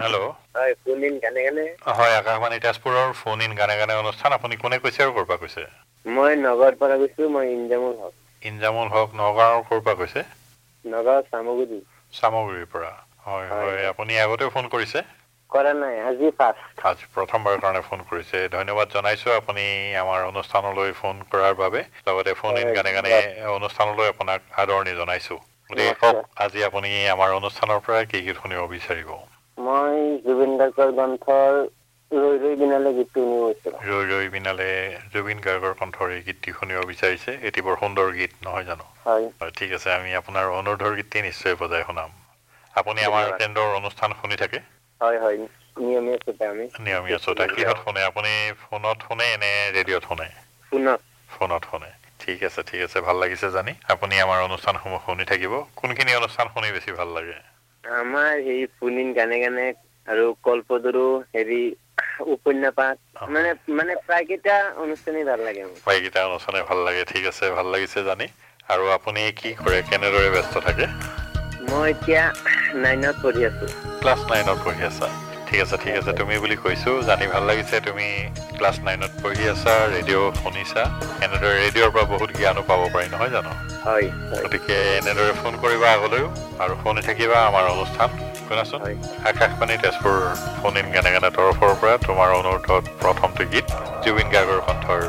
hello' হয় phone in গানে গানে হয় আকাশবাণী তেজপুৰৰ ফোন ইন গানে গানে অনুষ্ঠান আপুনি কোনে কৈছে আৰু ক'ৰ পৰা কৈছে মই নগৰৰ পৰা কৈছো মই ইনজামুল হক নগাঁৱৰ ক'ৰ পৰা কৈছে নগাঁও সামগুৰিৰ পৰা হয় হয় আপুনি আগতেও ফোন কৰিছে কৰা নাই আজি ফাৰ্ষ্ট আজি প্ৰথমবাৰৰ কাৰণে ফোন কৰিছে ধন্যবাদ জনাইছো আপুনি আমাৰ অনুষ্ঠানলৈ ফোন কৰাৰ বাবে লগতে ফোন ইন গানে গানে অনুষ্ঠানলৈ আপোনাক আদৰণি জনাইছো গতিকে কওক আজি আপুনি আমাৰ অনুষ্ঠানৰ পৰা কি গীত শুনিব বিচাৰিব মই জুবিন গাৰ্গৰ কণ্ঠৰ ৰৈ ৰৈ বিনালে গীতটো শুনিব বিচাৰো ৰৈ ৰৈ বিনালে জুবিন গাৰ্গৰ কণ্ঠৰ এই গীতটি শুনিব বিচাৰিছে এটি বৰ সুন্দৰ গীত নহয় জানো হয় ঠিক আছে আমি আপোনাৰ অনুৰোধৰ গীতটি নিশ্চয় বজাই শুনাম আপুনি আমাৰ কেন্দ্ৰৰ অনুষ্ঠান শুনি থাকে হয় হয় নিয়মীয়া শ্ৰোতা কিহত শুনে আপুনি ফোনত শুনে নে ৰেডিঅ'ত শুনে ফোনত শুনে ঠিক আছে ভাল লাগিছে জানি আপুনি আমাৰ অনুষ্ঠানসমূহ শুনি থাকিব কোনখিনি অনুষ্ঠান শুনি বেছি ভাল লাগে আমাৰ এই ফোন ইন গানে গানে আৰু কল্পতৰু হেৰি উপন্যাস মানে প্ৰায়কেইটা অনুষ্ঠানেই ভাল লাগে প্ৰায়কেইটা অনুষ্ঠানে ভাল লাগে ঠিক আছে ভাল লাগিছে জানি আৰু আপুনি কি কৰে কেনেদৰে ব্যস্ত থাকে মই এতিয়া 9ত পঢ়ি আছো ক্লাছ 9ত পঢ়ি আছা ঠিক আছে তুমি বুলি কৈছো জানি ভাল লাগিছে তুমি ক্লাছ 9ত পঢ়ি আছা ৰেডিঅ' শুনিছা এনেদৰে ৰেডিঅ'ৰ পৰা বহুত জ্ঞানো পাব পাৰি নহয় জানো হয় গতিকে এনেদৰে ফোন কৰিবা আগলৈও আৰু শুনি থাকিবা আমাৰ অনুষ্ঠান শুনাচোন আকাশবাণী তেজপুৰ ফোন ইন গানে গানে তৰফৰ পৰা তোমাৰ অনুৰোধত প্ৰথমটো গীত জুবিন গাৰ্গৰ কণ্ঠৰ